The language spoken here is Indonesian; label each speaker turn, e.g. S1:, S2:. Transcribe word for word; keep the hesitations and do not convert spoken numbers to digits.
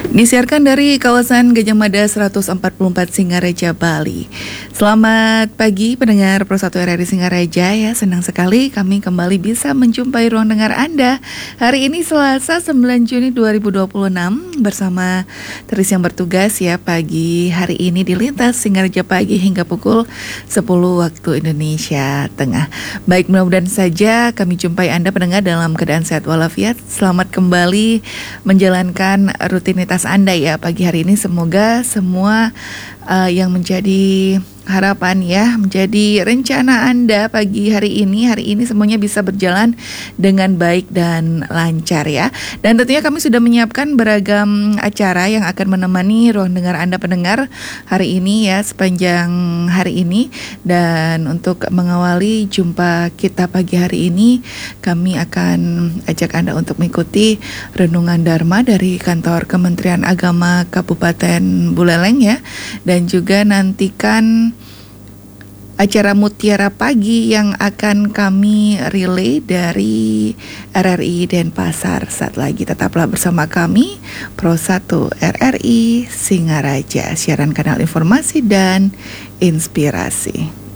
S1: Disiarkan dari kawasan Gajah Mada seratus empat puluh empat Singaraja, Bali. Selamat pagi pendengar Pro satu R R I Singaraja ya. Senang sekali kami kembali bisa menjumpai ruang dengar Anda. Hari ini Selasa sembilan Juni dua ribu dua puluh enam bersama Teris yang bertugas ya pagi hari ini di lintas Singaraja pagi hingga pukul sepuluh waktu Indonesia Tengah. Baik, mudah-mudahan saja kami jumpai Anda pendengar dalam keadaan sehat walafiat. Selamat kembali menjalankan rutinitas Anda ya pagi hari ini. Semoga semua uh, yang menjadi harapan ya, menjadi rencana Anda pagi hari ini, hari ini semuanya bisa berjalan dengan baik dan lancar ya. Dan tentunya kami sudah menyiapkan beragam acara yang akan menemani ruang dengar Anda pendengar hari ini ya, sepanjang hari ini. Dan untuk mengawali jumpa kita pagi hari ini, kami akan ajak Anda untuk mengikuti Renungan Dharma dari kantor Kementerian Agama Kabupaten Buleleng ya. Dan juga nantikan acara Mutiara Pagi yang akan kami relay dari R R I Denpasar. Saat lagi tetaplah bersama kami Pro satu R R I Singaraja, siaran kanal informasi dan inspirasi.